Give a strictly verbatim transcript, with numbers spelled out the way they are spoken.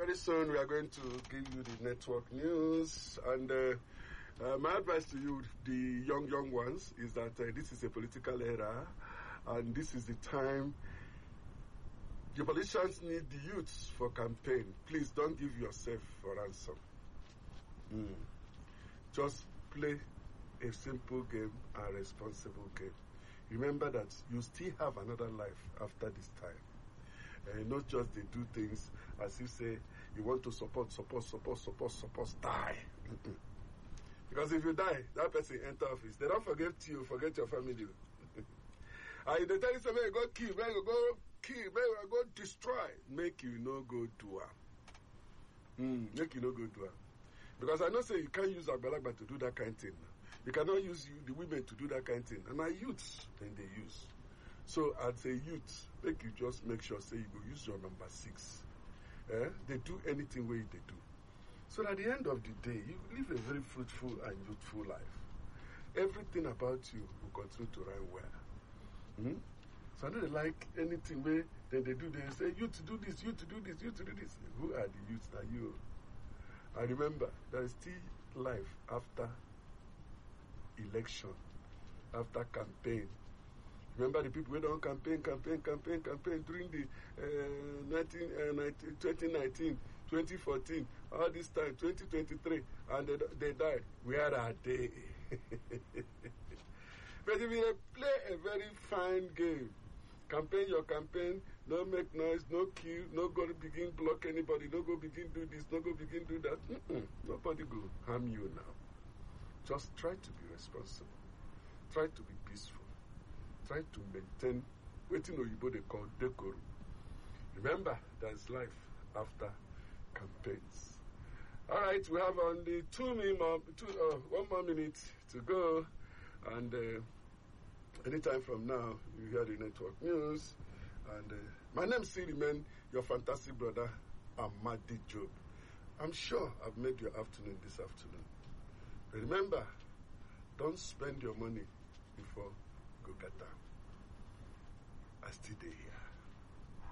very soon we are going to give you the network news. And uh, uh, my advice to you, the young, young ones, is that uh, this is a political era, and this is the time the politicians need the youths for campaign. Please don't give yourself for ransom. Mm. Just play a simple game, a responsible game. Remember that you still have another life after this time. Uh, not just they do things as if say you want to support, support, support, support, support, die. Mm-mm. Because if you die, that person enter office. They don't forget you, forget your family. And they tell you something, go kill, man, go kill, man, go destroy. Make you no go do it. Mm, make you no go do it. Because I know say you can't use Agbalagba to do that kind of thing. You cannot use you, the women to do that kind of thing. And our youths, then they use. So as a youth, make you just make sure say you go use your number six. Eh? They do anything where they do. So at the end of the day, you live a very fruitful and youthful life. Everything about you will continue to run well. Hmm? So I don't like anything where then they do, they say, you to do this, you to do this, you to do this. Who are the youths that you? I remember there is still life after election, after campaign. Remember the people who don't campaign, campaign, campaign, campaign during the uh, nineteen, uh, nineteen, twenty nineteen, twenty fourteen, all this time, twenty twenty-three, and they, they died. Where are they? But if you play a very fine game, campaign your campaign, no make noise, no kill, no go begin block anybody, no go begin do this, no go begin do that. Mm-mm. Nobody go harm you now. Just try to be responsible. Try to be peaceful. Try to maintain what you know you they call decorum. Remember, there's life after campaigns. All right, we have only two, more, two uh, one more minute to go, and uh, anytime from now you hear the network news. And uh, my name still remains your fantastic brother Amadi Job. I'm sure I've made your afternoon this afternoon. But remember, don't spend your money before go get down. I still there here.